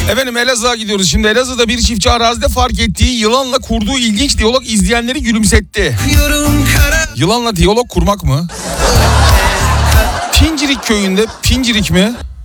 Efendim Elazığ'a gidiyoruz. Şimdi Elazığ'da bir çiftçi arazide fark ettiği yılanla kurduğu ilginç diyalog izleyenleri gülümsetti. Yılanla diyalog kurmak mı? Pincirik köyünde, Pincirik mi?